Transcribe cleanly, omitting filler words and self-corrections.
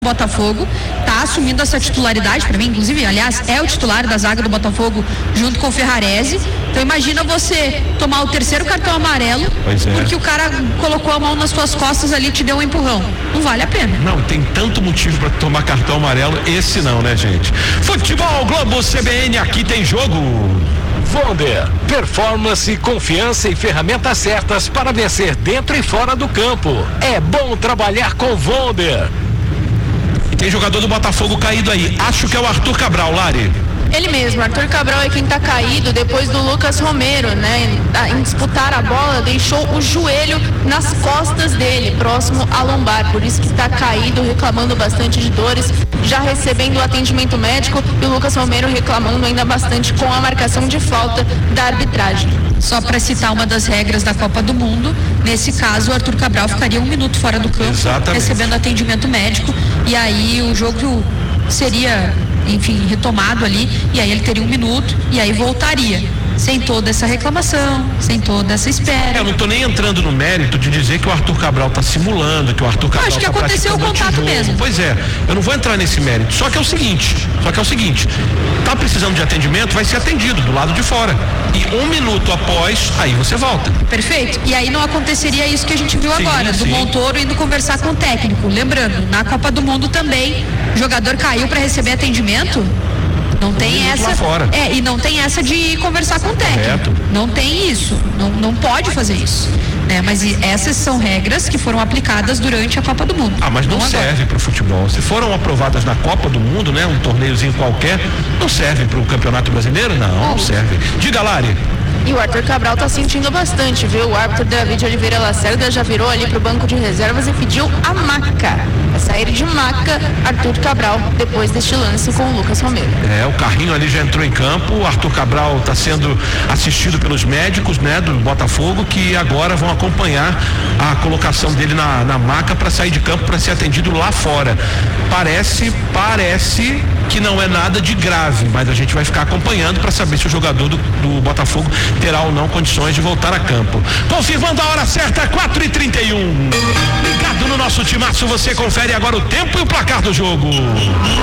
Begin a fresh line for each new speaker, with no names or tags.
Botafogo, tá assumindo essa titularidade para mim, inclusive, aliás, é o titular da zaga do Botafogo junto com o Ferrarese. Então imagina você tomar o terceiro cartão amarelo porque o cara colocou a mão nas suas costas ali e te deu um empurrão. Não vale a pena.
Não, tem tanto motivo para tomar cartão amarelo, esse não, né, gente? Futebol Globo CBN, aqui tem jogo.
Vonder, performance, confiança e ferramentas certas para vencer dentro e fora do campo. É bom trabalhar com Vonder.
E tem jogador do Botafogo caído aí. Acho que é o Arthur Cabral, Lari.
Ele mesmo, Arthur Cabral é quem tá caído depois do Lucas Romero, né? Em disputar a bola, deixou o joelho nas costas dele, próximo à lombar, por isso que tá caído, reclamando bastante de dores, já recebendo o atendimento médico, e o Lucas Romero reclamando ainda bastante com a marcação de falta da arbitragem.
Só para citar uma das regras da Copa do Mundo, nesse caso o Arthur Cabral ficaria 1 minuto fora do campo, recebendo atendimento médico, e aí o jogo seria, enfim, retomado ali, e aí ele teria 1 minuto e aí voltaria, sem toda essa reclamação, sem toda essa espera.
Eu não tô nem entrando no mérito de dizer que o Arthur Cabral tá simulando, que o Arthur Cabral
acho que aconteceu o contato mesmo.
Pois é, eu não vou entrar nesse mérito, só que é o seguinte, tá precisando de atendimento, vai ser atendido do lado de fora, e 1 minuto após, aí você volta.
Perfeito, e aí não aconteceria isso que a gente viu agora, do Montoro indo conversar com o técnico. Lembrando, na Copa do Mundo também, o jogador caiu para receber atendimento. Não tem essa. E não tem essa de conversar com o técnico. Correto. Não tem isso. Não pode fazer isso. Né? Mas essas são regras que foram aplicadas durante a Copa do Mundo.
Mas não serve para o futebol. Se foram aprovadas na Copa do Mundo, né? Um torneiozinho qualquer, não serve para o Campeonato Brasileiro? Não serve. Diga, Lari.
E o Arthur Cabral tá sentindo bastante, viu? O árbitro David Oliveira Lacerda já virou ali pro banco de reservas e pediu a maca. Vai sair de maca Arthur Cabral depois deste lance com o Lucas Romero.
O carrinho ali já entrou em campo. O Arthur Cabral está sendo assistido pelos médicos, né, do Botafogo, que agora vão acompanhar a colocação dele na maca para sair de campo para ser atendido lá fora. Parece que não é nada de grave, mas a gente vai ficar acompanhando para saber se o jogador do Botafogo terá ou não condições de voltar a campo. Confirmando a hora certa, 4h31. Ligado no nosso timaço, você confere agora o tempo e o placar do jogo.